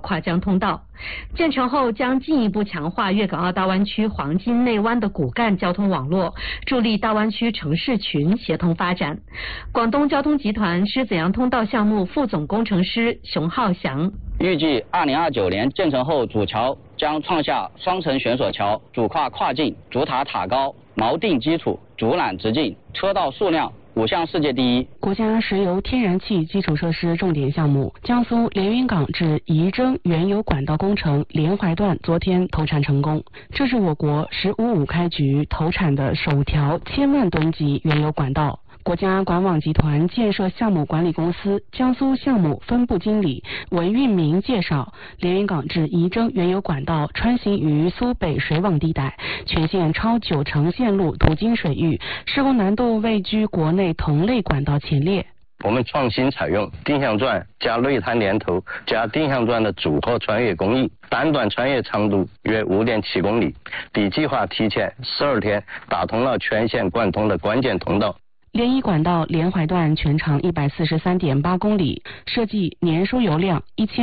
跨江通道。建成后将进一步强化粤港澳大湾区黄金内湾的骨干交通网络，助力大湾区城市群协同发展。广东交通集团狮子洋通道项目副总工程师熊浩翔预计2029年建成后，主桥将创下双层悬索桥、主跨跨境、主塔塔高、锚定基础、主缆直径、车道数量5项世界第一。 国家石油天然气基础设施重点项目江苏连云港至仪征原油管道工程连淮段昨天投产成功，这是我国“15-5”开局投产的首条1000万吨级原油管道。国家管网集团建设项目管理公司江苏项目分部经理文运明介绍，连云港至仪征原油管道穿行于苏北水网地带，全线超90%线路途经水域，施工难度位居国内同类管道前列。 我们创新采用定向钻加内滩连头加定向钻的组合穿越工艺，单段穿越长度约5.7公里，比计划提前12天打通了全线贯通的关键通道。 连一管道连淮段全长143.8公里，设计年输油量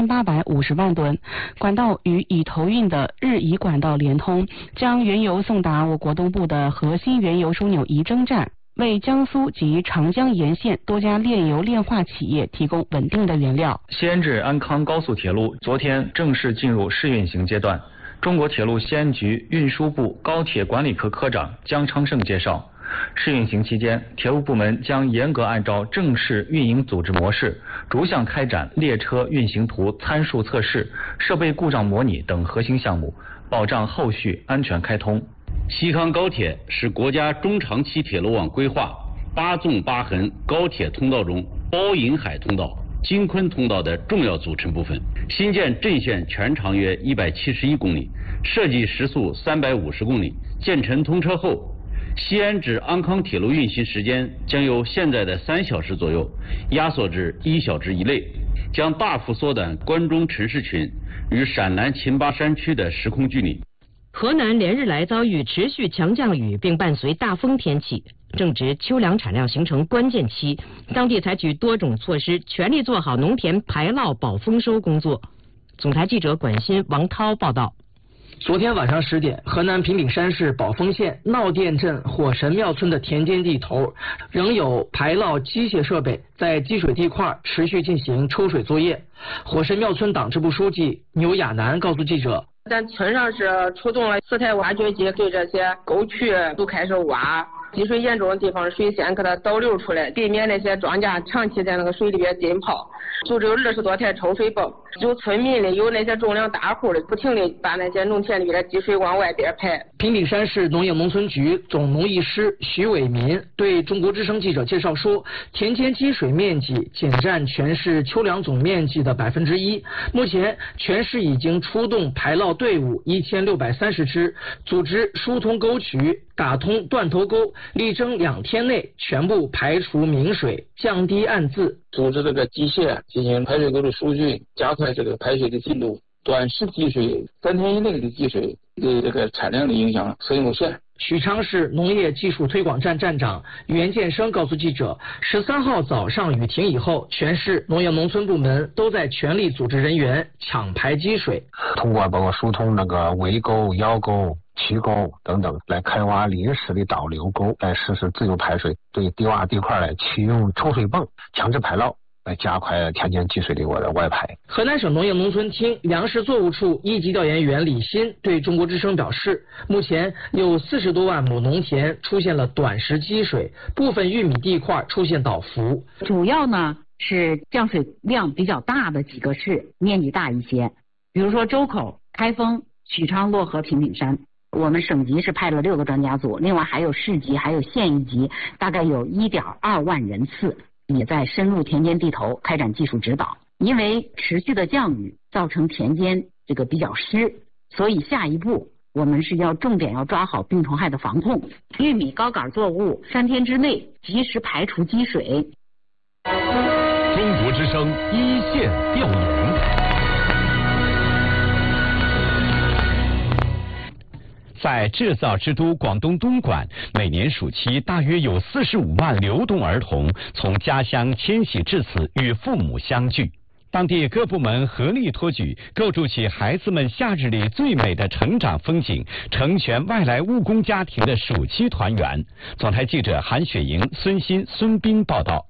1850万吨。管道与已投运的日仪管道连通，将原油送达我国东部的核心原油枢纽仪征站，为江苏及长江沿线多家炼油炼化企业提供稳定的原料。 西安至安康高速铁路昨天正式进入试运行阶段。中国铁路西安局运输部高铁管理科科长姜昌胜介绍，试运行期间，铁路部门将严格按照正式运营组织模式，逐项开展列车运行图参数测试、设备故障模拟等核心项目，保障后续安全开通。 西康高铁是国家中长期铁路网规划8纵8横高铁通道中包银海通道、京昆通道的重要组成部分。新建镇线全长约171公里，设计时速350公里。建成通车后，西安至安康铁路运行时间将由现在的3小时左右压缩至1小时以内，将大幅缩短关中城市群与陕南秦巴山区的时空距离。 河南连日来遭遇持续强降雨，并伴随大风天气，正值秋粮产量形成关键期，当地采取多种措施，全力做好农田排涝保丰收工作。总台记者管鑫、王涛报道。 昨天晚上10点，河南平顶山市宝丰县闹店镇火神庙村的田间地头，仍有排涝机械设备在积水地块持续进行抽水作业。火神庙村党支部书记牛亚楠告诉记者， 咱村上是出动了4台挖掘机，对这些沟渠都开始挖，积水严重的地方水先给它导流出来，避免那些庄稼长期在那个水里边浸泡。就只有20多台抽水泵，有村民的，有那些种粮大户的，不停地把那些农田里边的积水往外边排。 平顶山市农业农村局总农艺师徐伟民对中国之声记者介绍说，田间积水面积仅占全市秋粮总面积的1%。目前全市已经出动排涝队伍1630支，组织疏通沟渠，打通断头沟，力争2天内全部排除明水，降低暗渍。 组织这个机械进行排水沟的疏浚，加快这个排水的进度。短时积水3天以内的积水对这个产量的影响很有限。 许昌市农业技术推广站站长袁建生告诉记者，13号早上雨停以后，全市农业农村部门都在全力组织人员抢排积水， 通过包括疏通那个围沟、腰沟、渠沟等等，来开挖临时的导流沟，来实施自由排水，对低洼地块来启用抽水泵强制排涝，来加快田间积水的外排。 河南省农业农村厅粮食作物处1级调研员李鑫对中国之声表示，目前有40多万亩农田出现了短时积水，部分玉米地块出现倒伏。 主要呢是降水量比较大的几个市面积大一些，比如说周口、开封、许昌、漯河、平顶山。我们省级是派了6个专家组，另外还有市级还有县一级，大概有1.2万人次也在深入田间地头开展技术指导。因为持续的降雨造成田间这个比较湿，所以下一步我们是要重点要抓好病虫害的防控。玉米高杆作物3天之内及时排除积水。 中国之声一线调研。在制造之都广东东莞，每年暑期大约有45万流动儿童从家乡迁徙至此与父母相聚。 当地各部门合力托举，构筑起孩子们夏日里最美的成长风景，成全外来务工家庭的暑期团圆。总台记者韩雪莹、孙鑫、孙斌报道。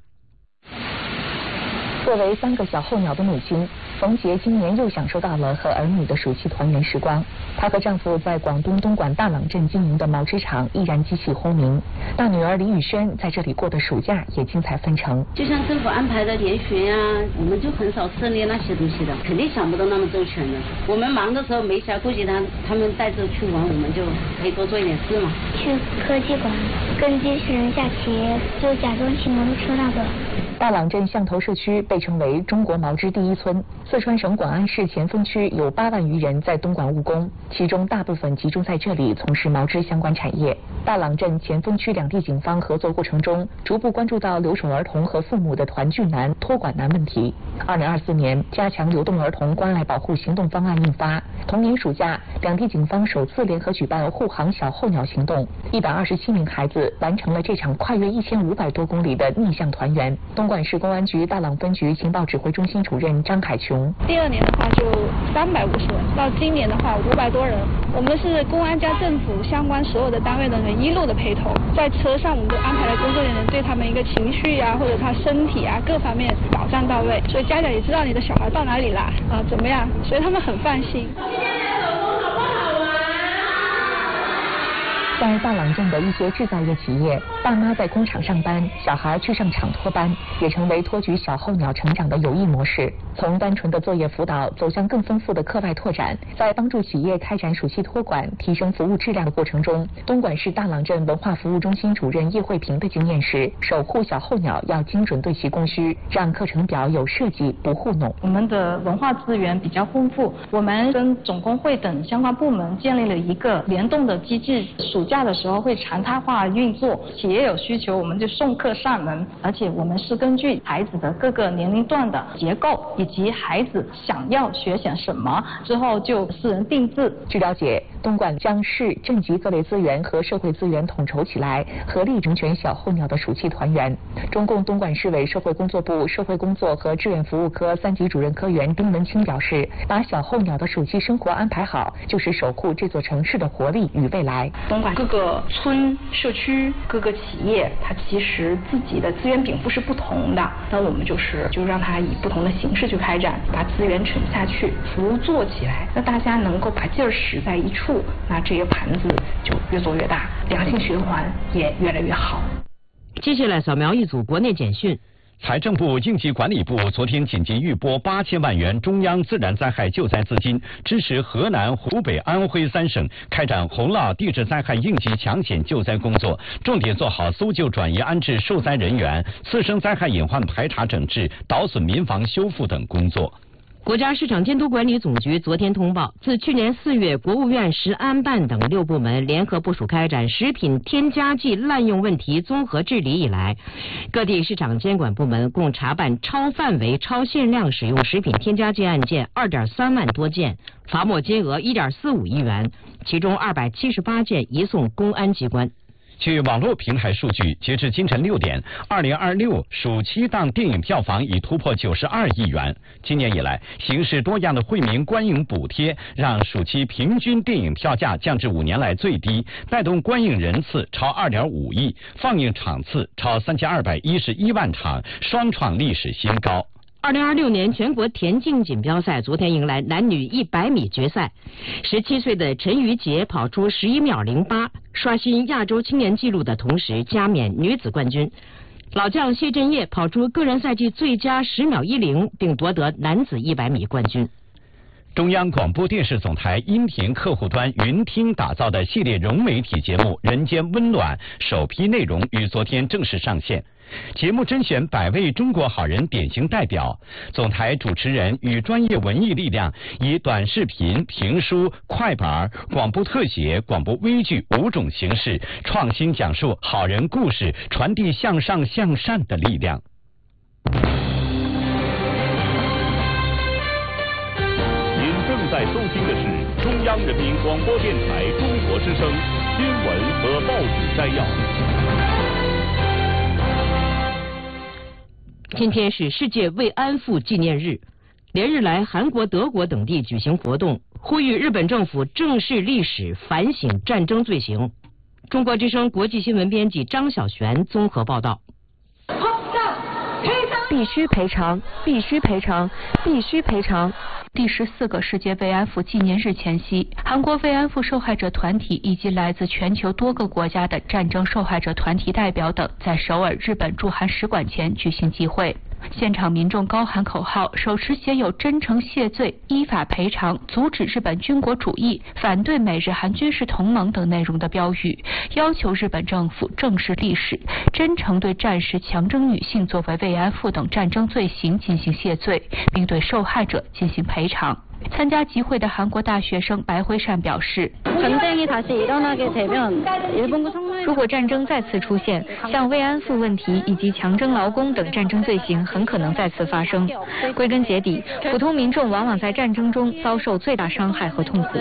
作为3个小候鸟的母亲，冯杰今年又享受到了和儿女的暑期团圆时光。她和丈夫在广东东莞大朗镇经营的毛织厂依然机器轰鸣，大女儿李宇轩在这里过的暑假也精彩纷呈。 就像政府安排的研学呀，我们就很少涉猎那些东西的，肯定想不到那么周全的。我们忙的时候没暇顾及他们带着去玩，我们就可以多做一点事嘛。 去科技馆跟机器人下棋，就假装骑摩托车那个。 大朗镇象头社区被称为中国毛织第一村。四川省广安市前锋区有8万余人在东莞务工，其中大部分集中在这里从事毛织相关产业。大朗镇前锋区2地警方合作过程中，逐步关注到留守儿童和父母的团聚难、托管难问题。2024年加强流动儿童关爱保护行动方案印发，同年暑假2地警方首次联合举办护航小候鸟行动，127名孩子完成了这场跨越1500多公里的逆向团圆。东莞市公安局大朗分局情报指挥中心主任张凯琼： 第2年的话就350人，到今年的话500多人。我们是公安加政府相关所有的单位的人一路的陪同，在车上我们就安排了工作人员对他们一个情绪啊或者他身体啊各方面保障到位，所以家长也知道你的小孩到哪里啦怎么样，所以他们很放心。 在大朗镇的一些制造业企业，爸妈在工厂上班，小孩去上厂托班，也成为托举小候鸟成长的有益模式。从单纯的作业辅导走向更丰富的课外拓展，在帮助企业开展暑期托管、提升服务质量的过程中，东莞市大朗镇文化服务中心主任叶慧萍的经验是：守护小候鸟要精准对其供需，让课程表有设计，不糊弄。 我们的文化资源比较丰富，我们跟总工会等相关部门建立了一个联动的机制，暑假的时候会常态化运作，企业有需求我们就送客上门，而且我们是根据孩子的各个年龄段的结构以及孩子想要学些什么，之后就私人定制。 据了解，东莞将市镇级各类资源和社会资源统筹起来，合力成全小候鸟的暑期团圆。中共东莞市委社会工作部社会工作和志愿服务科3级主任科员丁文清表示，把小候鸟的暑期生活安排好，就是守护这座城市的活力与未来。 东莞各个村、社区、各个企业，它其实自己的资源禀赋是不同的，那我们就让它以不同的形式去开展，把资源沉下去，服务做起来，那大家能够把劲儿使在一处，那这个盘子就越做越大，良性循环也越来越好。 接下来扫描一组国内简讯。 财政部应急管理部昨天紧急预拨8000万元中央自然灾害救灾资金，支持河南、湖北、安徽3省开展洪涝地质灾害应急抢险救灾工作，重点做好搜救、转移、安置受灾人员、次生灾害隐患排查整治、捣损民房修复等工作。 国家市场监督管理总局昨天通报，自去年4月国务院食安办等6部门联合部署开展食品添加剂滥用问题综合治理以来，各地市场监管部门共查办超范围、超限量使用食品添加剂案件2.3万多件，罚没金额1.45亿元，其中278件移送公安机关。 据网络平台数据，截至今晨6点，2026暑期档电影票房已突破92亿元。今年以来，形式多样的惠民观影补贴让暑期平均电影票价降至5年来最低，带动观影人次超2.5亿，放映场次超3211万场，双创历史新高。 2026年全国田径锦标赛昨天迎来男女100米决赛，17岁的陈瑜杰跑出11秒08，刷新亚洲青年纪录的同时加冕女子冠军。老将谢震业跑出个人赛季最佳10秒10，并夺得男子100米冠军。 中央广播电视总台音频客户端云听打造的系列融媒体节目《人间温暖》首批内容于昨天正式上线。节目甄选100位中国好人典型代表，总台主持人与专业文艺力量以短视频、评书、快板、广播特写、广播微剧5种形式，创新讲述好人故事，传递向上向善的力量。 您正在收听的是中央人民广播电台中国之声新闻和报纸摘要。 今天是世界慰安妇纪念日， 连日来，韩国、德国等地举行活动，呼吁日本政府正视历史，反省战争罪行。中国之声国际新闻编辑张小璇综合报道。 必须赔偿，必须赔偿，必须赔偿。第14个世界慰安妇纪念日前夕，韩国慰安妇受害者团体以及来自全球多个国家的战争受害者团体代表等，在首尔日本驻韩使馆前举行集会。现场民众高喊口号，手持写有真诚谢罪、依法赔偿、阻止日本军国主义、反对美日韩军事同盟等内容的标语，要求日本政府正视历史，真诚对战时强征女性作为慰安妇等战争罪行进行谢罪，并对受害者进行赔偿。参加集会的韩国大学生白辉善表示，如果战争再次出现，像慰安妇问题以及强征劳工等战争罪行很可能再次发生。归根结底，普通民众往往在战争中遭受最大伤害和痛苦。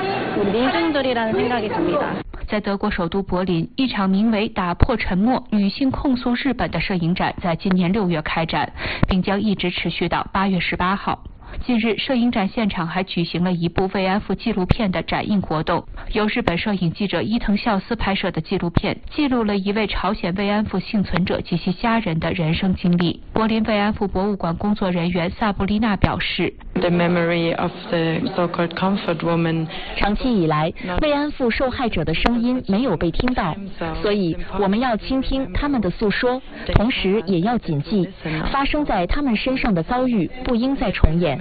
在德国首都柏林，一场名为“打破沉默，女性控诉日本”的摄影展在今年6月开展，并将一直持续到8月18号。近日，摄影展现场还举行了一部慰安妇纪录片的展映活动。由日本摄影记者伊藤孝司拍摄的纪录片，记录了一位朝鲜慰安妇幸存者及其家人的人生经历。柏林慰安妇博物馆工作人员萨布丽娜表示，长期以来，慰安妇受害者的声音没有被听到，所以我们要倾听他们的诉说，同时也要谨记，发生在他们身上的遭遇不应再重演。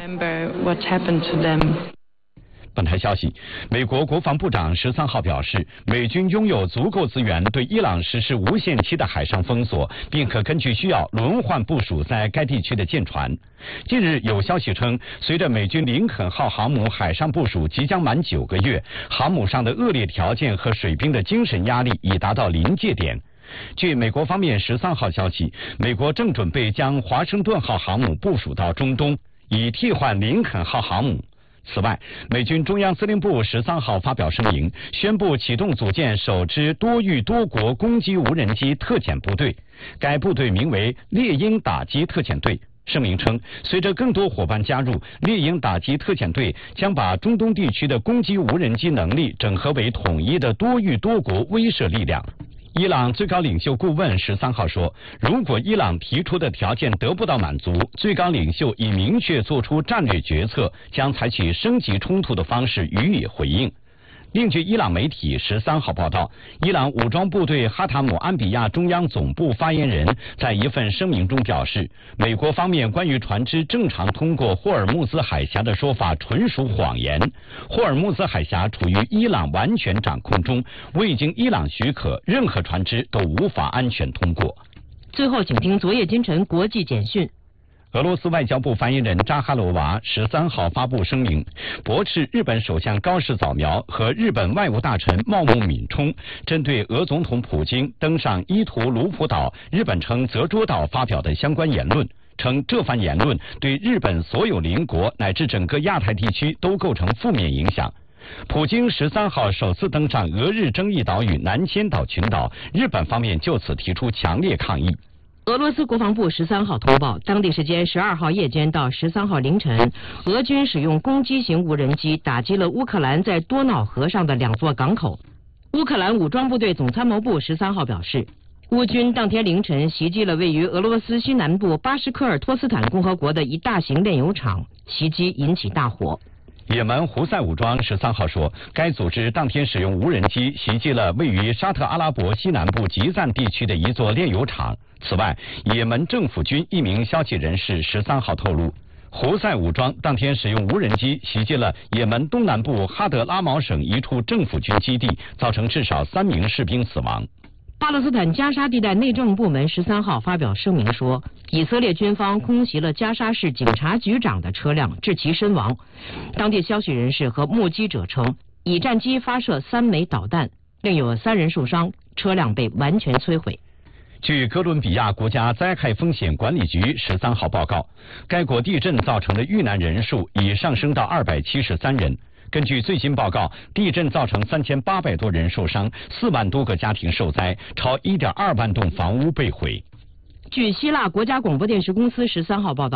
本台消息，美国国防部长13号表示，美军拥有足够资源对伊朗实施无限期的海上封锁，并可根据需要轮换部署在该地区的舰船。近日有消息称，随着美军林肯号航母海上部署即将满9个月，航母上的恶劣条件和水兵的精神压力已达到临界点。据美国方面13号消息，美国正准备将华盛顿号航母部署到中东，以替换林肯号航母。此外，美军中央司令部13号发表声明，宣布启动组建首支多域多国攻击无人机特遣部队，该部队名为猎鹰打击特遣队。声明称，随着更多伙伴加入，猎鹰打击特遣队将把中东地区的攻击无人机能力整合为统一的多域多国威慑力量。伊朗最高领袖顾问13号说，如果伊朗提出的条件得不到满足，最高领袖已明确做出战略决策，将采取升级冲突的方式予以回应。另据伊朗媒体13号报道，伊朗武装部队哈塔姆安比亚中央总部发言人在一份声明中表示，美国方面关于船只正常通过霍尔木兹海峡的说法纯属谎言。霍尔木兹海峡处于伊朗完全掌控中，未经伊朗许可，任何船只都无法安全通过。 最后，请听昨夜今晨国际简讯。 俄罗斯外交部发言人扎哈罗娃13号发布声明，驳斥日本首相高市早苗和日本外务大臣茂木敏充针对俄总统普京登上伊图卢普岛（日本称泽捉岛）发表的相关言论，称这番言论对日本所有邻国乃至整个亚太地区都构成负面影响。普京13号首次登上俄日争议岛屿南千岛群岛，日本方面就此提出强烈抗议。 俄罗斯国防部13号通报，当地时间12号夜间到13号凌晨，俄军使用攻击型无人机打击了乌克兰在多瑙河上的2座港口。乌克兰武装部队总参谋部13号表示，乌军当天凌晨袭击了位于俄罗斯西南部巴什科尔托斯坦共和国的一大型炼油厂，袭击引起大火。 也门胡塞武装13号说，该组织当天使用无人机袭击了位于沙特阿拉伯西南部吉赞地区的一座炼油厂。此外，也门政府军一名消息人士13号透露，胡塞武装当天使用无人机袭击了也门东南部哈德拉毛省一处政府军基地，造成至少3名士兵死亡。 巴勒斯坦加沙地带内政部门13号发表声明说，以色列军方空袭了加沙市警察局长的车辆，致其身亡。当地消息人士和目击者称，以战机发射3枚导弹，另有3人受伤，车辆被完全摧毁。 据哥伦比亚国家灾害风险管理局13号报告，该国地震造成的遇难人数已上升到273人。根据最新报告，地震造成3800多人受伤，4万多个家庭受灾，超1.2万栋房屋被毁。 据希腊国家广播电视公司13号报道，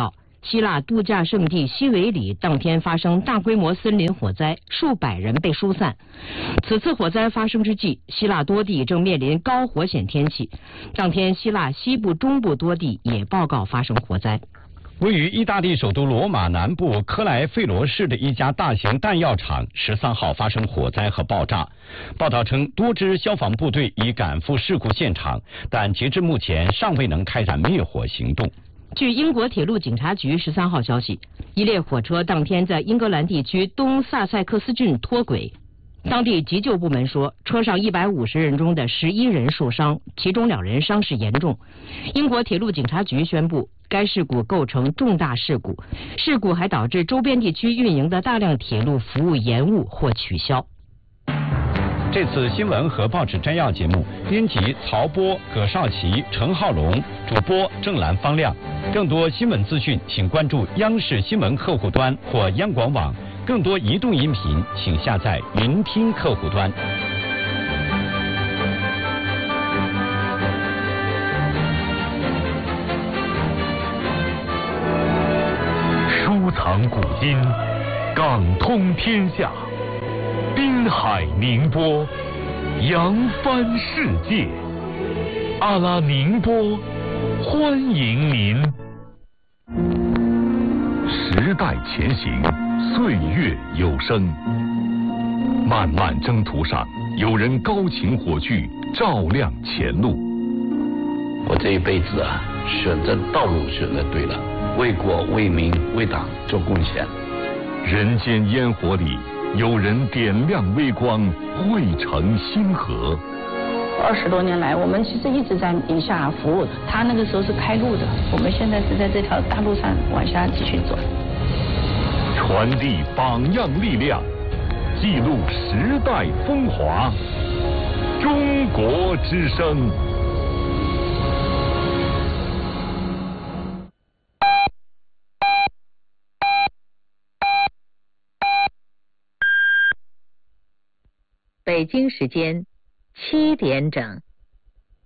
希腊度假胜地西维里当天发生大规模森林火灾，数百人被疏散。此次火灾发生之际，希腊多地正面临高火险天气。当天，希腊西部、中部多地也报告发生火灾。 位于意大利首都罗马南部科莱费罗市的一家大型弹药厂13号发生火灾和爆炸。报道称，多支消防部队已赶赴事故现场，但截至目前尚未能开展灭火行动。 据英国铁路警察局13号消息，一列火车当天在英格兰地区东萨塞克斯郡脱轨。当地急救部门说，车上150人中的11人受伤，其中2人伤势严重。英国铁路警察局宣布，该事故构成重大事故，事故还导致周边地区运营的大量铁路服务延误或取消。 这次新闻和报纸摘要节目，编辑曹波、葛少奇、陈浩龙，主播郑兰、方亮。更多新闻资讯，请关注央视新闻客户端或央广网。更多移动音频，请下载云听客户端。 书藏古今，港通天下，滨海宁波，扬帆世界。阿拉宁波，欢迎您。时代前行，岁月有声。漫漫征途上，有人高擎火炬，照亮前路。 我这一辈子啊，选择道路选择对了，为国为民为党做贡献。 人间烟火里，有人点亮微光，汇成星河。 20多年来，我们其实一直在宁夏服务的。他那个时候是开路的，我们现在是在这条大路上往下继续走。 传递榜样力量，记录时代风华。中国之声。 北京时间7点整。